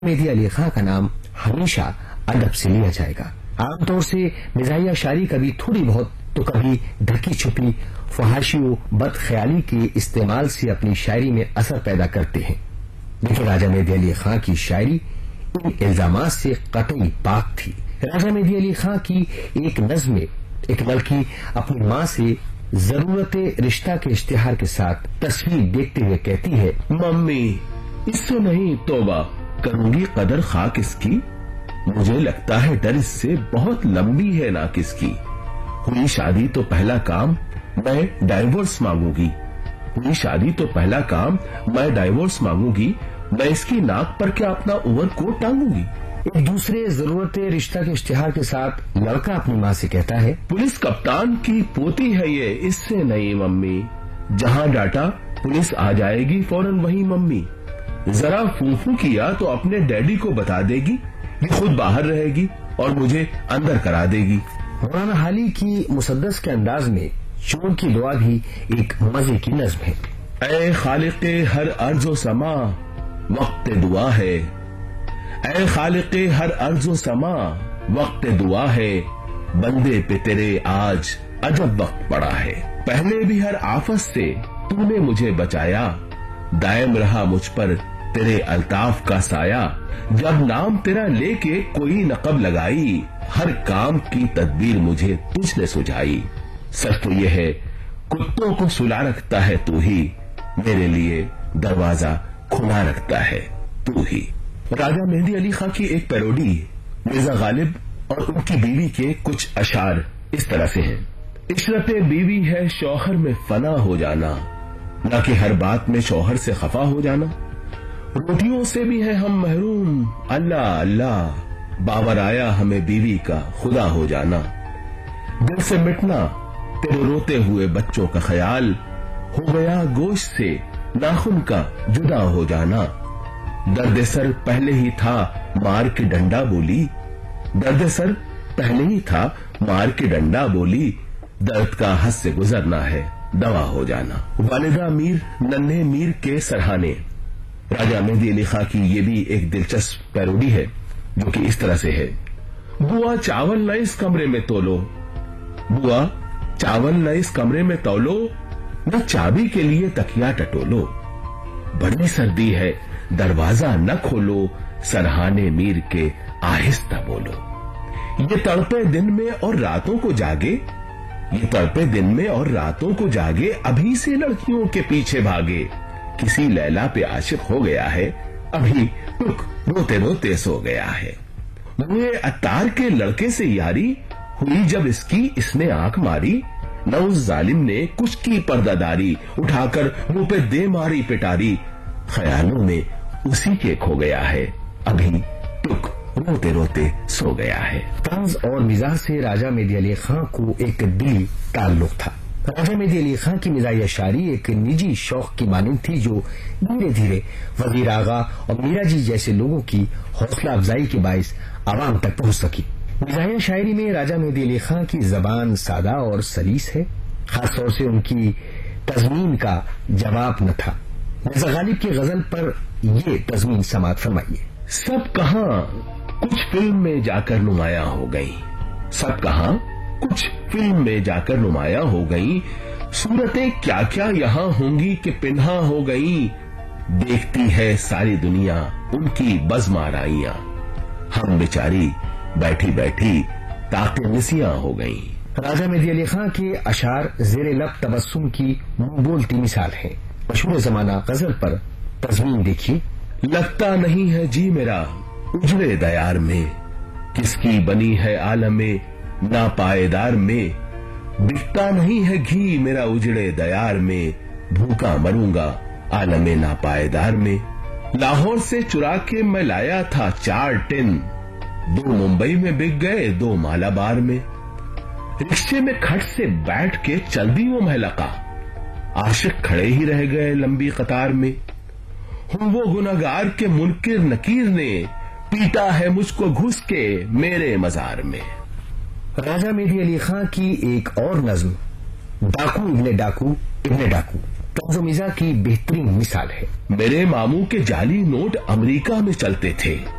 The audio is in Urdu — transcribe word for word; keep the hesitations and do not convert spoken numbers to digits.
مہدی علی خان کا نام ہمیشہ ادب سے لیا جائے گا۔ عام طور سے مزاحیہ شاعری کبھی تھوڑی بہت تو کبھی ڈھکی چھپی فحاشی و بد خیالی کے استعمال سے اپنی شاعری میں اثر پیدا کرتے ہیں، لیکن راجہ مہدی علی خان کی شاعری ان الزامات سے قطعی پاک تھی۔ راجہ مہدی علی خان کی ایک نظم میں ایک لڑکی اپنی ماں سے ضرورت رشتہ کے اشتہار کے ساتھ تصویر دیکھتے ہوئے کہتی ہے، ممی اس سے نہیں توبہ کروں گی قدر خاک اس کی، مجھے لگتا ہے ڈر اس سے بہت لمبی ہے نا کس کی، ہوئی شادی تو پہلا کام میں ڈائیورس مانگوں گی، ہوئی شادی تو پہلا کام میں ڈائیورس مانگوں گی، میں اس کی ناک پر کیا اپنا اوور کوٹ ٹانگوں گی۔ ایک دوسرے ضرورت رشتہ کے اشتہار کے ساتھ لڑکا اپنی ماں سے کہتا ہے، پولیس کپتان کی پوتی ہے یہ، اس سے نہیں ممی، جہاں ڈاٹا پولیس آ جائے گی فوراً وہی ممی، ذرا فوفو کیا تو اپنے ڈیڈی کو بتا دے گی، یہ خود باہر رہے گی اور مجھے اندر کرا دے گی۔ مولانا حالی کی مسدس کے انداز میں چور کی دعا بھی ایک مزے کی نظم ہے۔ اے خالق ہر ارض و سما وقت دعا ہے، اے خالق ہر ارض و سما وقت دعا ہے، بندے پہ تیرے آج عجب وقت پڑا ہے، پہلے بھی ہر آفت سے تو نے مجھے بچایا، دائم رہا مجھ پر تیرے الطاف کا سایہ، جب نام تیرا لے کے کوئی نقب لگائی، ہر کام کی تدبیر مجھے تجھ نے سجھائی، سچ تو یہ ہے کتوں کو سلا رکھتا ہے تو ہی، میرے لیے دروازہ کھلا رکھتا ہے تو ہی۔ راجہ مہدی علی خان کی ایک پیروڈی مرزا غالب اور ان کی بیوی کے کچھ اشعار اس طرح سے ہیں۔ عشرت بیوی ہے شوہر میں فنا ہو جانا، نہ کہ ہر بات میں شوہر سے خفا ہو جانا، روٹیوں سے بھی ہے ہم محروم، اللہ اللہ باور آیا ہمیں بیوی کا خدا ہو جانا، دل سے مٹنا تیرے روتے ہوئے بچوں کا خیال، ہو گیا گوشت سے ناخن کا جدا ہو جانا، درد سر پہلے ہی تھا مار کے ڈنڈا بولی، درد سر پہلے ہی تھا مار کے ڈنڈا بولی، درد کا حد سے گزرنا ہے دوا ہو جانا۔ والدہ میر ننھے میر کے سرہانے، راجہ مہدی علی خان کی یہ بھی ایک دلچسپ پیروڈی ہے جو کہ اس طرح سے ہے، بوا چاول نہ اس کمرے میں تولو، بوا چاول نہ اس کمرے میں تولو، نہ چابی کے لیے تکیا ٹٹولو، بڑی سردی ہے دروازہ نہ کھولو، سرہانے میر کے آہستہ بولو، یہ تڑپے دن میں اور راتوں کو جاگے، یہ تڑپے دن میں اور راتوں کو جاگے، ابھی سے لڑکیوں کے پیچھے بھاگے، کسی لیلا پہ عاشق ہو گیا ہے، ابھی ٹک روتے روتے سو گیا ہے، منہ عطار کے لڑکے سے یاری ہوئی جب اس کی اس نے آنکھ ماری، نہ اس ظالم نے کچھ کی پردہ داری، اٹھا کر منہ پہ دے ماری پٹاری، خیالوں میں اسی کے کھو گیا ہے، ابھی ٹک روتے روتے سو گیا ہے۔ طنز اور مزاح سے راجہ مہدی علی خان کو ایک دلی تعلق تھا۔ راجہ مہدی علی خان کی مزاحیہ شاعری ایک نجی شوق کی مانند تھی جو دھیرے دھیرے وزیر آغا اور میرا جی جیسے لوگوں کی حوصلہ افزائی کے باعث عوام تک پہنچ سکی۔ مزاحیہ شاعری میں راجہ مہدی علی خان کی زبان سادہ اور سلیس ہے، خاص طور سے ان کی تضمین کا جواب نہ تھا۔ مرزا غالب کی غزل پر یہ تضمین سماعت فرمائیے، سب کہاں کچھ فلم میں جا کر نمایاں ہو گئی، سب کہاں کچھ فلم میں جا کر نمایاں ہو گئی، صورتیں کیا کیا یہاں ہوں گی کہ پنہاں ہو گئی، دیکھتی ہے ساری دنیا ان کی بزم آرائیاں، ہم بیچاری بیٹھی بیٹھی تاکہ نسیاں ہو گئیں۔ راجہ مہدی علی خان کے اشعار زیر لب تبسم کی منہ بولتی مثال ہیں۔ مشہور زمانہ غزل پر تضمین دیکھیے، لگتا نہیں ہے جی میرا اجڑے دیار میں، کس کی بنی ہے عالم ناپائیدار میں، بکتا نہیں ہے گھی میرا اجڑے دیار میں، بھوکا مروں گا عالم ناپائیدار میں، لاہور سے چرا کے میں لایا تھا چار ٹن، دو ممبئی میں بک گئے دو مالابار میں، رکشے میں کھٹ سے بیٹھ کے چل دی وہ محلقہ، عاشق کھڑے ہی رہ گئے لمبی قطار میں، ہوں وہ گناہگار کے منکر نکیر نے پیٹا ہے مجھ کو گھس کے میرے مزار میں۔ راجہ مہدی علی خان کی ایک اور نظم ڈاکو ابن ڈاکو ابن ڈاکو तंज़-ओ-मिज़ाह की बेहतरीन मिसाल है। मेरे मामू के जाली नोट अमेरिका में चलते थे।